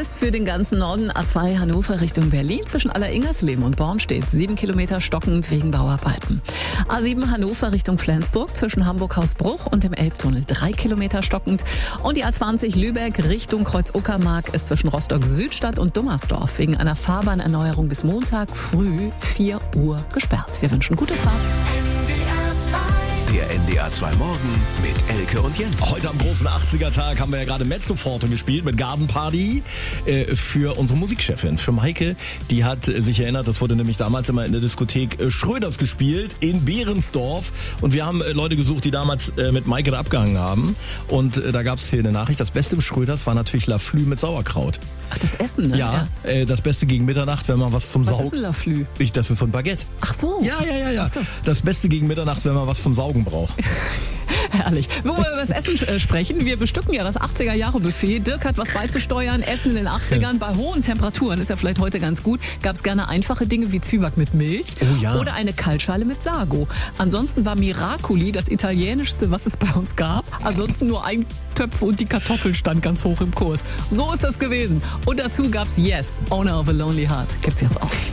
ist für den ganzen Norden A2 Hannover Richtung Berlin. Zwischen Aller-Ingersleben und Born steht 7 Kilometer stockend wegen Bauarbeiten. A7 Hannover Richtung Flensburg zwischen Hamburg-Hausbruch und dem Elbtunnel 3 Kilometer stockend. Und die A20 Lübeck Richtung Kreuz-Uckermark ist zwischen Rostock-Südstadt und Dummersdorf wegen einer Fahrbahnerneuerung bis Montag früh 4 Uhr gesperrt. Wir wünschen gute Fahrt. Der NDR 2 Morgen mit Elke und Jens. Heute am großen 80er-Tag haben wir ja gerade Mezzoforte gespielt mit Garden Party für unsere Musikchefin, für Maike. Die hat sich erinnert, das wurde nämlich damals immer in der Diskothek Schröders gespielt in Behrensdorf. Und wir haben Leute gesucht, die damals mit Maike da abgehangen haben. Und da gab es hier eine Nachricht. Das Beste im Schröders war natürlich Laflü mit Sauerkraut. Ach, das Essen, ne? Ja, das Beste gegen Mitternacht, wenn man was zum Saugen... Was ist ein Laflü? Das ist so ein Baguette. Ach so. Ja. Ach so. Das Beste gegen Mitternacht, wenn man was zum Saugen braucht. Herrlich. Wo wir über das Essen sprechen, wir bestücken ja das 80er-Jahre-Buffet. Dirk hat was beizusteuern. Essen in den 80ern bei hohen Temperaturen ist ja vielleicht heute ganz gut. Gab es gerne einfache Dinge wie Zwieback mit Milch oder eine Kaltschale mit Sago. Ansonsten war Miracoli das italienischste, was es bei uns gab. Ansonsten nur Eintöpfe und die Kartoffeln stand ganz hoch im Kurs. So ist das gewesen. Und dazu gab's Yes, Owner of a Lonely Heart. Gibt's jetzt auch.